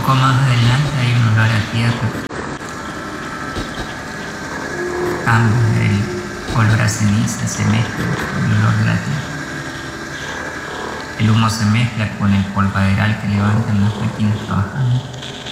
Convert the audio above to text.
poco más adelante hay un olor a tierra. Cambia, el olor a ceniza se mezcla con el olor de la tierra. El humo se mezcla con el polvaderal que levantan las máquinas trabajando.